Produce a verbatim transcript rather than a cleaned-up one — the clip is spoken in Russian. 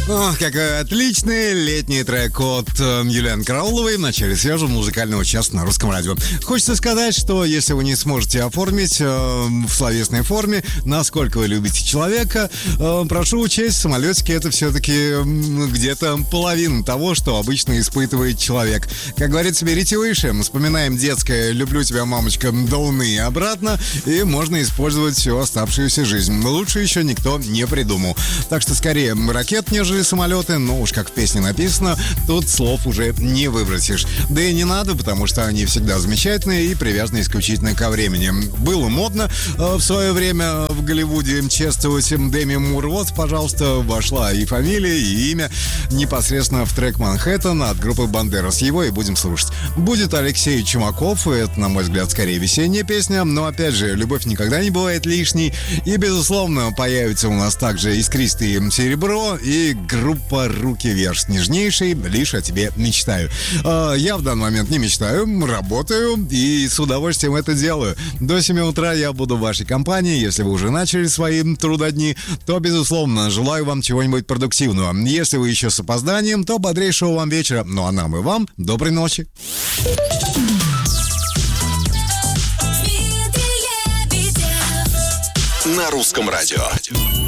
О, какой отличный летний трек от э, Юлианы Карауловой в начале свежего музыкального часа на Русском радио. Хочется сказать, что если вы не сможете оформить э, в словесной форме, насколько вы любите человека, э, прошу учесть, в самолетике это все-таки э, где-то половина того, что обычно испытывает человек. Как говорится, берите выше, вспоминаем детское «люблю тебя, мамочка» до луны и обратно, и можно использовать всю оставшуюся жизнь. Лучше еще никто не придумал. Так что скорее ракет, нежели самолеты, но уж как в песне написано, тут слов уже не выбросишь. Да и не надо, потому что они всегда замечательные и привязаны исключительно ко времени. Было модно э, в свое время в Голливуде чествовать Деми Мур. Вот, пожалуйста, вошла и фамилия, и имя непосредственно в трек «Манхэттен» от группы «Бандерас». Его и будем слушать. Будет Алексей Чумаков, и это, на мой взгляд, скорее весенняя песня, но, опять же, любовь никогда не бывает лишней, и, безусловно, появится у нас также «Искристый серебро» и группа «Руки вверх» с нежнейшей «Лишь о тебе мечтаю». А, я в данный момент не мечтаю, работаю и с удовольствием это делаю. До семи утра я буду в вашей компании. Если вы уже начали свои трудодни, то, безусловно, желаю вам чего-нибудь продуктивного. Если вы еще с опозданием, то бодрейшего вам вечера. Ну а нам и вам доброй ночи. На Русском радио.